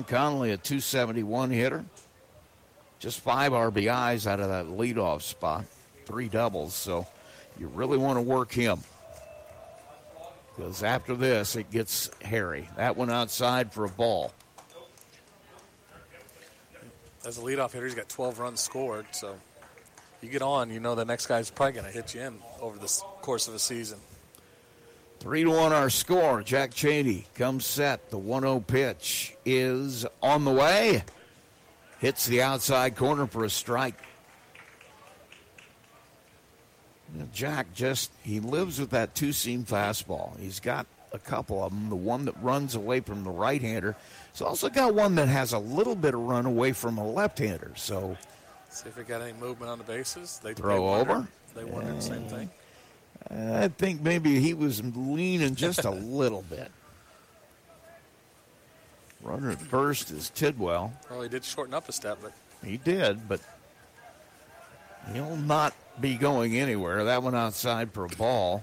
Conley, a .271 hitter. Just 5 RBIs out of that leadoff spot. 3 doubles, so you really want to work him. Because after this, it gets hairy. That one outside for a ball. As a leadoff hitter, he's got 12 runs scored, so you get on, you know the next guy's probably going to hit you in over the course of a season. 3-1 our score. Jack Chaney comes set. The 1-0 pitch is on the way. Hits the outside corner for a strike. Jack he lives with that two-seam fastball. He's got a couple of them. The one that runs away from the right-hander. He's also got one that has a little bit of run away from a left-hander. So, see if they got any movement on the bases. They over. They wonder the same thing. I think maybe he was leaning just a little bit. Runner at first is Tidwell. Well, he did shorten up a step, but he did, but he'll not be going anywhere. That one outside for a ball.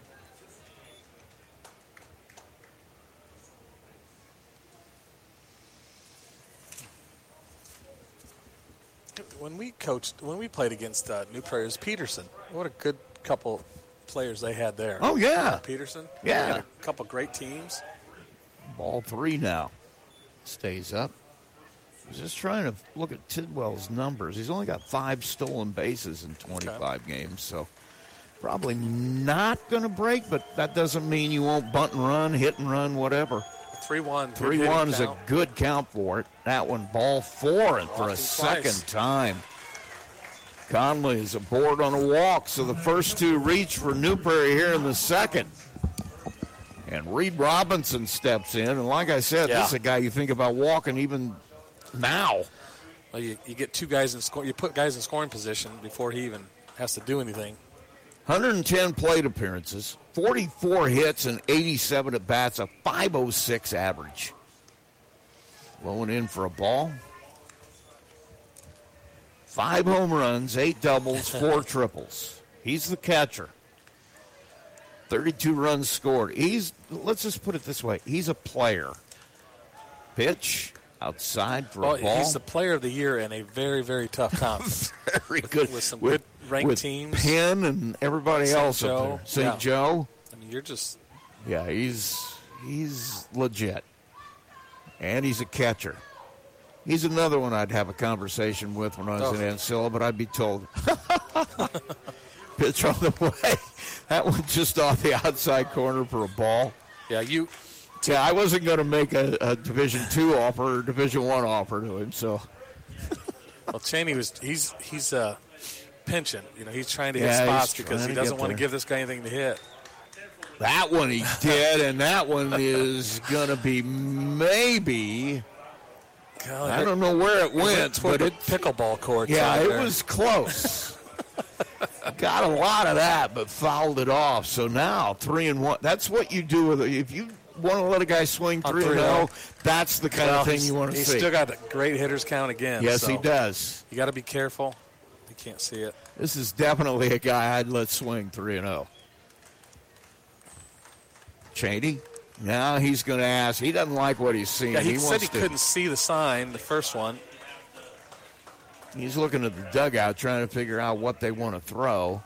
When we played against New Prairie, it was Peterson. What a good couple players they had there. Oh, yeah. Peterson. Yeah. They had a couple great teams. Ball 3 now. Stays up. I was just trying to look at Tidwell's numbers. He's only got 5 stolen bases in 25 games, so probably not going to break, but that doesn't mean you won't bunt and run, hit and run, whatever. 3-1. 3-1 is a good count for it. That one, ball 4, and for a second time. Conley is aboard on a walk, so the first 2 reach for New Prairie here in the second. And Reed Robinson steps in, and like I said, this is a guy you think about walking even now. Well, you get 2 guys in score. You put guys in scoring position before he even has to do anything. 110 plate appearances, 44 hits, and 87 at bats, a .506 average. Going in for a ball. 5 home runs, 8 doubles, 4 triples. He's the catcher. 32 runs scored. Let's just put it this way, he's a player. Pitch outside for a ball. He's the player of the year in a very, very tough conference. Very good. With some good ranked teams. Penn and everybody else up there. St. Joe. I mean, you're just... Yeah, he's legit. And he's a catcher. He's another one I'd have a conversation with when I was in Ancilla, but I'd be told, pitch on the way. That one just off the outside corner for a ball. Yeah, I wasn't going to make a Division II offer or Division I offer to him, so. Well, Chaney he's pinching. You know, he's trying to hit spots because he doesn't want to give this guy anything to hit. That one he did, and that one is going to be maybe. God, I don't know where it went, but it pickleball court. Yeah, it was close. Got a lot of that, but fouled it off. So now 3-1. That's what you do with it. If you want to let a guy swing 3-0, that's the kind of thing you want to see. He's still got a great hitter's count again. Yes, he does. You got to be careful. You can't see it. This is definitely a guy I'd let swing 3-0. Chaney. Now he's going to ask. He doesn't like what he's seeing. Yeah, he said he couldn't see the sign, the first one. He's looking at the dugout trying to figure out what they want to throw.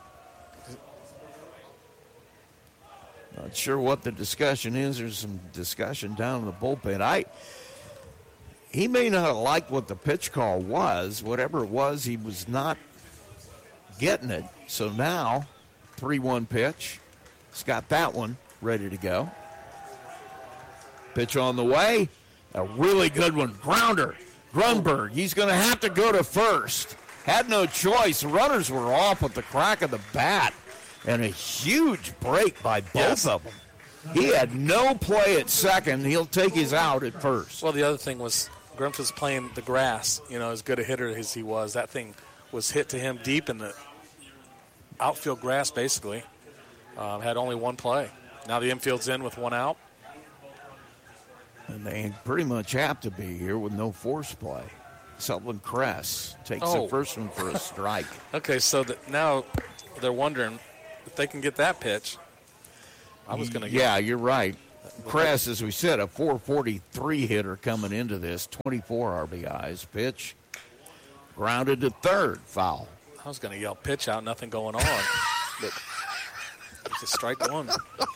Not sure what the discussion is. There's some discussion down in the bullpen. He may not have liked what the pitch call was. Whatever it was, he was not getting it. So now, 3-1 pitch. He's got that one ready to go. Pitch on the way. A really good one. Grounder. Grunberg. He's going to have to go to first. Had no choice. The runners were off with the crack of the bat. And a huge break by both of them. He had no play at second. He'll take his out at first. Well, the other thing was Grumpf was playing the grass, as good a hitter as he was. That thing was hit to him deep in the outfield grass, basically. Had only one play. Now the infield's in with one out. And they pretty much have to be here with no force play. Sutherland Cress takes the first one for a strike. Okay, so now they're wondering if they can get that pitch. I was going to Yeah, you're right. Kress, as we said, a 443 hitter coming into this, 24 RBIs. Pitch grounded to third, foul. I was going to yell pitch out, nothing going on. But it's a strike one.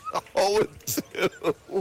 0-2.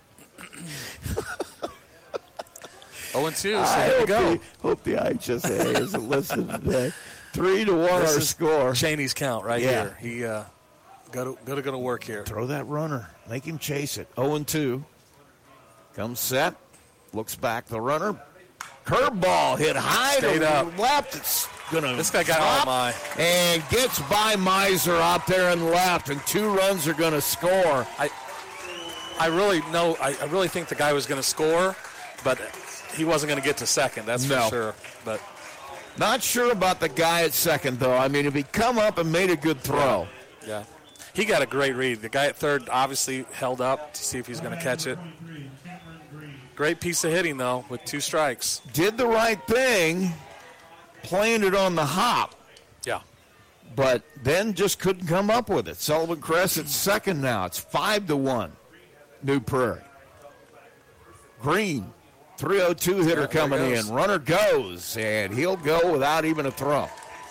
0-2, so here we go. Hope the IHSA isn't listening today. 3-1 our score. Cheney's count right here. He got to work here. Throw that runner. Make him chase it. 0-2. Comes set. Looks back the runner. Curveball hit high Stayed to up. left. It's gonna This guy got all my. and gets by Miser out there and left, and 2 runs are going to score. I really think the guy was going to score, but he wasn't going to get to second. That's for sure. But not sure about the guy at second, though. I mean, if he come up and made a good throw. Yeah. He got a great read. The guy at third obviously held up to see if he's going to catch it. Great piece of hitting, though, with 2 strikes. Did the right thing, playing it on the hop. Yeah. But then just couldn't come up with it. Sullivan Kress at second now. It's 5-1, New Prairie. Green, 3-0-2 hitter coming in. Runner goes, and he'll go without even a throw.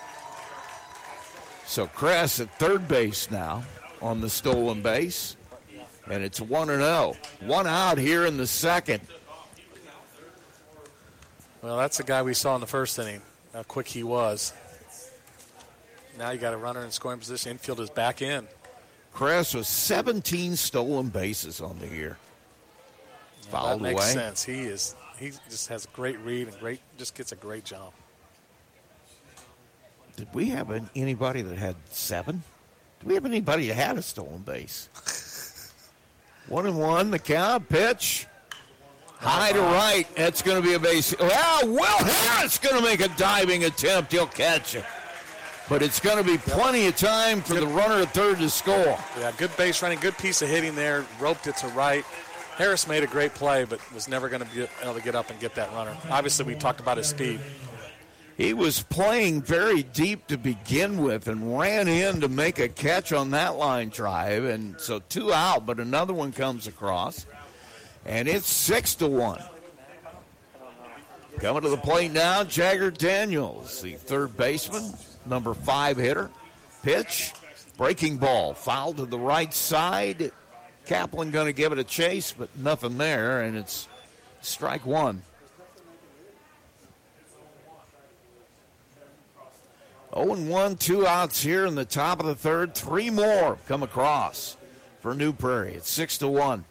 So Kress at third base now on the stolen base. And it's 1-0. 1 out here in the second. Well, that's the guy we saw in the first inning, how quick he was. Now you got a runner in scoring position. Infield is back in. Kress with 17 stolen bases on the year. Fouled away. That makes sense. He just has a great read and just gets a great jump. Did we have anybody that had 7? Did we have anybody that had a stolen base? 1-1, the count, pitch. High to right. That's going to be a base. Well, Will Harris going to make a diving attempt. He'll catch it. But it's going to be plenty of time for the runner at third to score. Yeah, good base running, good piece of hitting there. Roped it to right. Harris made a great play, but was never going to be able to get up and get that runner. Obviously, we talked about his speed. He was playing very deep to begin with and ran in to make a catch on that line drive. And so 2 out, but another one comes across. And it's 6-1. Coming to the plate now, Jagger Daniels, the third baseman, number 5 hitter. Pitch, breaking ball, foul to the right side. Kaplan going to give it a chase, but nothing there, and it's strike 1. 0-1, 2 outs here in the top of the third. 3 more come across for New Prairie. It's 6-1.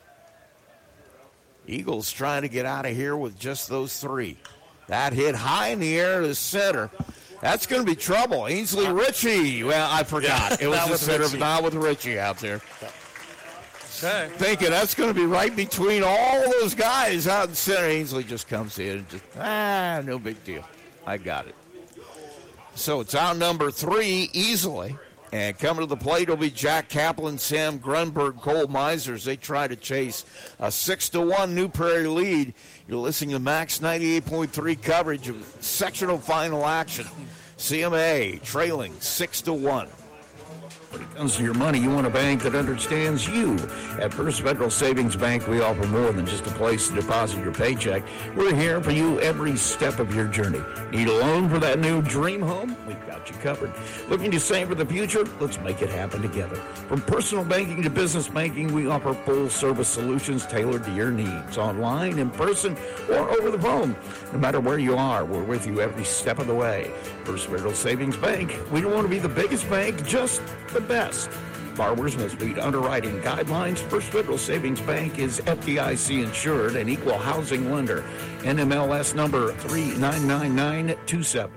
Eagles trying to get out of here with just those 3. That hit high in the air to center. That's going to be trouble. Ainsley Ritchie. Well, I forgot. Yeah, it was the center, Ritchie. not with Ritchie out there. Okay. Thinking that's going to be right between all those guys out in center. Ainsley just comes in and just, no big deal. I got it. So it's out number 3 easily. And coming to the plate will be Jack Kaplan, Sam Grunberg, Cole Misers. They try to chase a 6-1 New Prairie lead. You're listening to Max 98.3 coverage of sectional final action. CMA trailing 6-1. When it comes to your money, you want a bank that understands you. At First Federal Savings Bank, we offer more than just a place to deposit your paycheck. We're here for you every step of your journey. Need a loan for that new dream home? We've got you covered. Looking to save for the future? Let's make it happen together. From personal banking to business banking, we offer full-service solutions tailored to your needs, online, in person, or over the phone. No matter where you are, we're with you every step of the way. First Federal Savings Bank. We don't want to be the biggest bank, just the best. Borrowers must meet underwriting guidelines. First Federal Savings Bank is FDIC insured and equal housing lender. NMLS number 399927.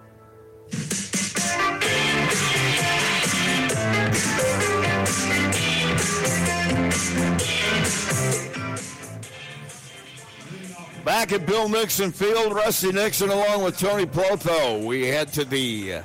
Back at Bill Nixon Field, Rusty Nixon along with Tony Plotho. We head to the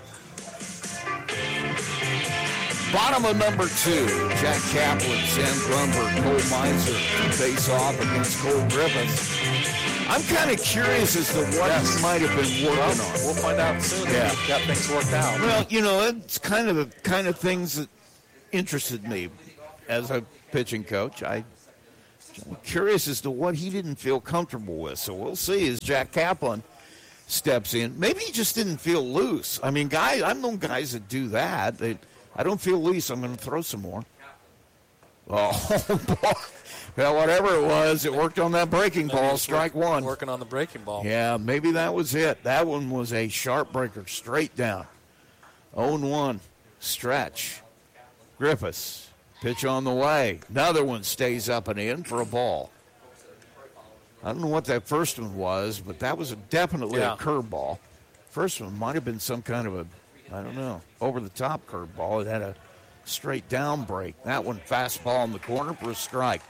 bottom of number 2. Jack Kaplan, Sam Grunberg, Cole Miser face off against Cole Griffiths. I'm kind of curious as to what he might have been working on. We'll find out soon. Yeah. If got things worked out. Well, it's kind of the kind of things that interested me as a pitching coach. I I'm curious as to what he didn't feel comfortable with. So we'll see as Jack Kaplan steps in. Maybe he just didn't feel loose. I mean, guys, I've known guys that do that. I don't feel loose. I'm going to throw some more. Oh, boy. Well, whatever it was, it worked on that breaking ball. Strike one. Working on the breaking ball. Yeah, maybe that was it. That one was a sharp breaker straight down. 0-1 stretch. Griffiths, pitch on the way. Another one stays up and in for a ball. I don't know what that first one was, but that was definitely a curveball. First one might have been some kind of over-the-top curveball. It had a straight down break. That one fastball in the corner for a strike.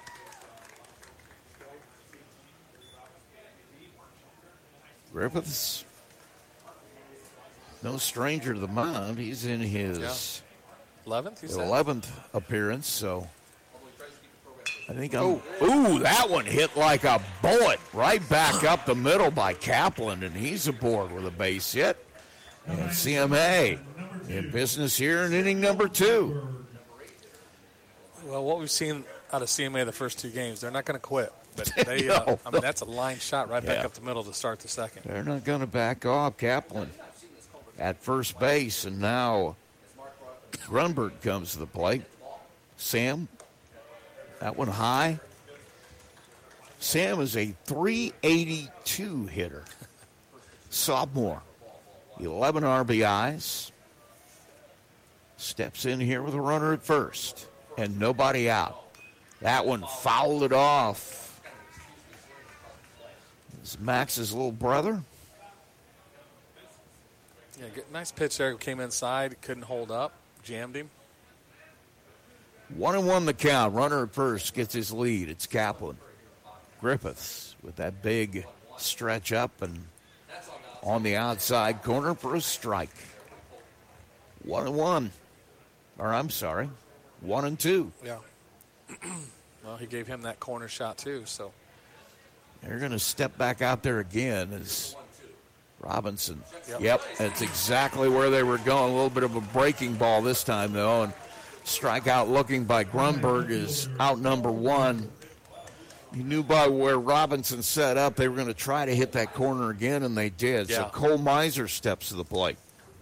Griffiths, no stranger to the mound. He's in his 11th appearance, so I think that one hit like a bullet right back up the middle by Kaplan, and he's aboard with a base hit. And CMA in business here in inning number 2. Well, what we've seen out of CMA the first 2 games, they're not going to quit. But they, that's a line shot right back up the middle to start the second. They're not going to back off. Kaplan at first base, and now Grunberg comes to the plate. Sam, that one high. Sam is a 382 hitter. Sophomore, 11 RBIs. Steps in here with a runner at first, and nobody out. That one fouled it off. It's Max's little brother. Yeah, nice pitch there. Came inside, couldn't hold up, jammed him. 1-1 the count. Runner at first gets his lead. It's Kaplan. Griffiths with that big stretch up and on the outside corner for a strike. 1-1. Or I'm sorry, 1-2. Yeah. Well, he gave him that corner shot too, so. They're going to step back out there again as Robinson. Yep, that's exactly where they were going. A little bit of a breaking ball this time, though, and strikeout looking by Grunberg is out number 1. You knew by where Robinson set up they were going to try to hit that corner again, and they did. Yeah. So Cole Miser steps to the plate.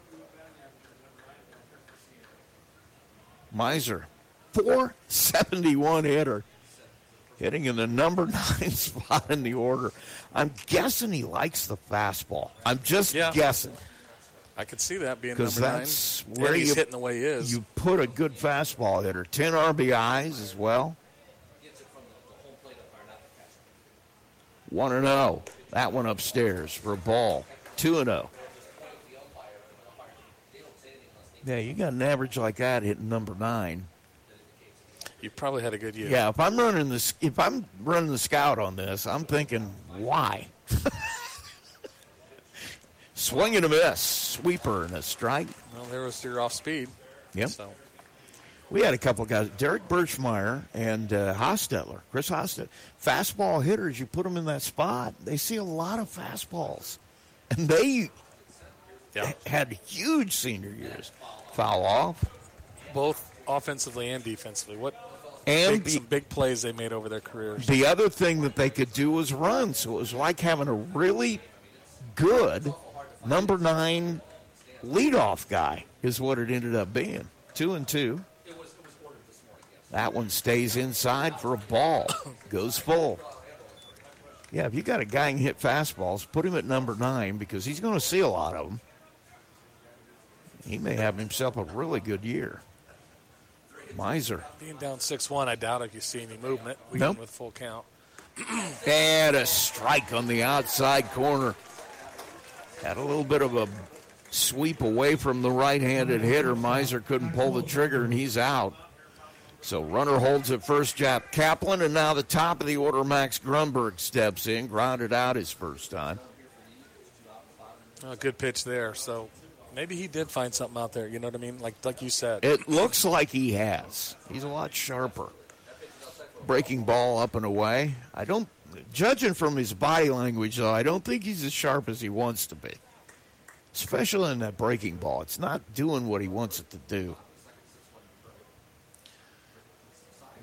Miser, 471 hitter. Hitting in the number 9 spot in the order. I'm guessing he likes the fastball. I'm just guessing. I could see that being number 9. That's where he's hitting the way he is. You put a good fastball hitter. 10 RBIs as well. 1-0. That one upstairs for a ball. 2-0. Yeah, you got an average like that hitting number 9. You probably had a good year. Yeah, if I'm running the scout on this, I'm thinking, why? Swing and a miss, sweeper and a strike. Well, there was your off speed. Yep. So. We had a couple of guys, Derek Birchmeyer and Hostetler, Chris Hostetler. Fastball hitters, you put them in that spot, they see a lot of fastballs. And they had huge senior years. Foul off. Both offensively and defensively. Some big plays they made over their careers. The other thing that they could do was run, so it was like having a really good number 9 leadoff guy is what it ended up being. 2-2. That one stays inside for a ball. Goes full. Yeah, if you got a guy who can hit fastballs, put him at number 9 because he's going to see a lot of them. He may have himself a really good year. Miser. Being down 6-1, I doubt if you see any movement. Leading with full count. And a strike on the outside corner. Had a little bit of a sweep away from the right-handed hitter. Miser couldn't pull the trigger, and he's out. So runner holds at first, Jack Kaplan, and now the top of the order, Max Grunberg steps in, grounded out his first time. A good pitch there. So maybe he did find something out there, you know what I mean? Like you said. It looks like he has. He's a lot sharper. Breaking ball up and away. Judging from his body language, though, I don't think he's as sharp as he wants to be. Especially in that breaking ball. It's not doing what he wants it to do.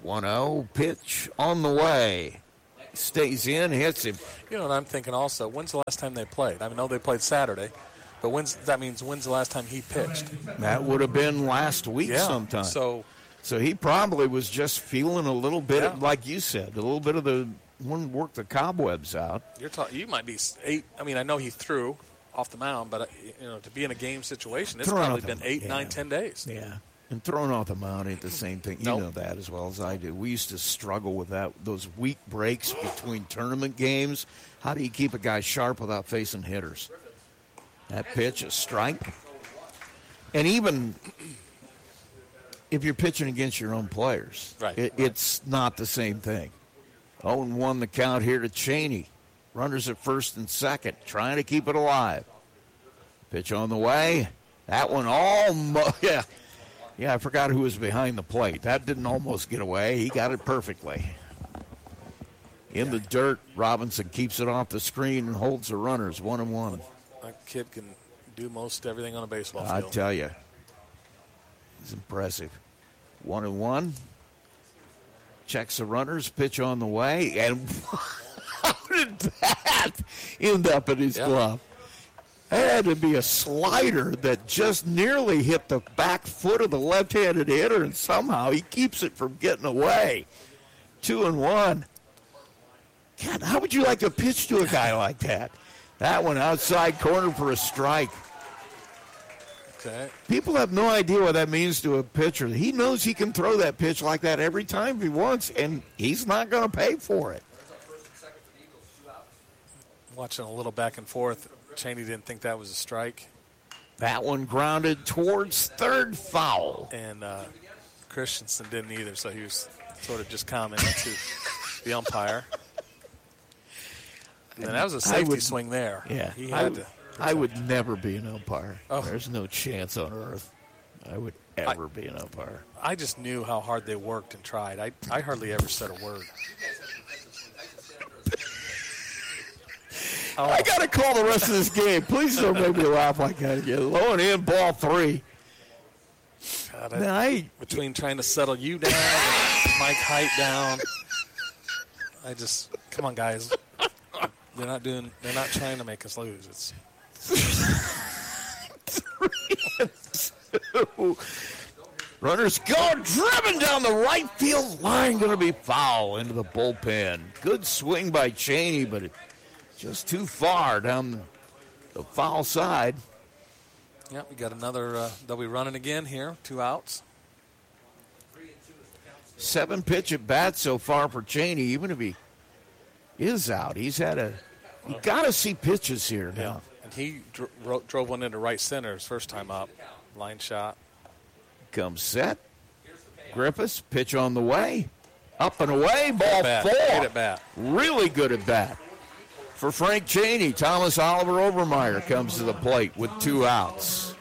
1-0, pitch on the way. Stays in, hits him. You know what I'm thinking also? When's the last time they played? I know they played Saturday, but when's the last time he pitched? That would have been last week sometime. So he probably was just feeling a little bit, like you said, a little bit of the one work the cobwebs out. You might be 8. I mean, I know he threw off the mound, but to be in a game situation, it's Throwing probably off been the- 8, yeah. 9, 10 days. Yeah. And throwing off the mound ain't the same thing. You Nope. know that as well as I do. We used to struggle with that, those week breaks between tournament games. How do you keep a guy sharp without facing hitters? That pitch, a strike. And even if you're pitching against your own players, it's not the same thing. 0-1 the count here to Cheney. Runners at first and second, trying to keep it alive. Pitch on the way. That one almost, Yeah, I forgot who was behind the plate. That didn't almost get away. He got it perfectly. In the dirt, Robinson keeps it off the screen and holds the runners 1-1. That kid can do most everything on a baseball I field. tell you, he's impressive. 1-1. Checks the runners, pitch on the way, and how did that end up in his glove? That had to be a slider that just nearly hit the back foot of the left-handed hitter, and somehow he keeps it from getting away. 2-1. God, how would you like to pitch to a guy like that? That one outside corner for a strike. Okay. People have no idea what that means to a pitcher. He knows he can throw that pitch like that every time he wants, and he's not going to pay for it. Watching a little back and forth. Cheney didn't think that was a strike. That one grounded towards third, foul. And Christensen didn't either, so he was sort of just commenting to the umpire. And that was a safety swing there. Yeah. He had to. I would never be an umpire. Oh. There's no chance on earth I would ever be an umpire. I just knew how hard they worked and tried. I hardly ever said a word. I got to call the rest of this game. Please don't make me laugh like that again. Low and in, ball 3. God, between trying to settle you down and Mike Height down, come on, guys. They're not trying to make us lose. It's 3-2. Runners go, driven down the right field line, going to be foul into the bullpen. Good swing by Cheney, but just too far down the foul side. Yeah, we got another. They'll be running again here. 2 outs. 7 pitch at bat so far for Cheney. Even if he is out, you got to see pitches here now. Yeah, and he drove one into right center his first time up. Line shot. Comes set. Griffiths, pitch on the way. Up and away, ball 4. Great at bat. Really good at bat. For Frank Cheney, Thomas Oliver Overmeyer comes to the plate with 2 outs.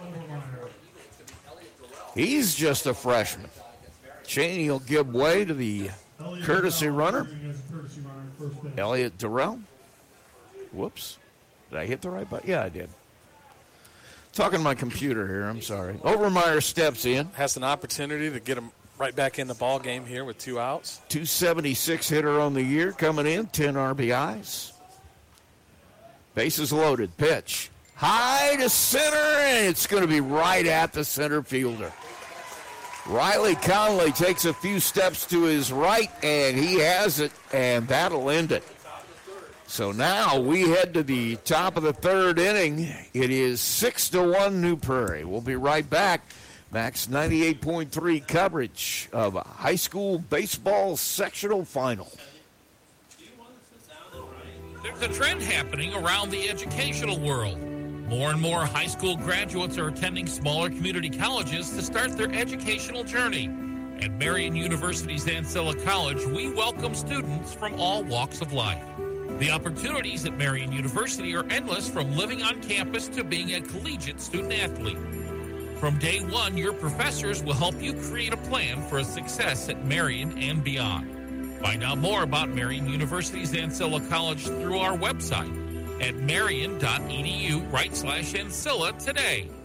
He's just a freshman. Cheney will give way to the courtesy runner, Elliot Durrell. Whoops. Did I hit the right button? Yeah, I did. Talking to my computer here. I'm sorry. Overmeyer steps in. Has an opportunity to get him right back in the ball game here with 2 outs. 276 hitter on the year coming in, 10 RBIs. Bases loaded. Pitch. High to center, and it's going to be right at the center fielder. Riley Conley takes a few steps to his right, and he has it, and that'll end it. So now we head to the top of the 3rd inning. It is 6-1 New Prairie. We'll be right back. Max 98.3 coverage of a high school baseball sectional final. There's a trend happening around the educational world. More and more high school graduates are attending smaller community colleges to start their educational journey. At Marian University's Ancilla College, we welcome students from all walks of life. The opportunities at Marian University are endless, from living on campus to being a collegiate student-athlete. From day one, your professors will help you create a plan for a success at Marian and beyond. Find out more about Marian University's Ancilla College through our website at marian.edu/Ancilla today.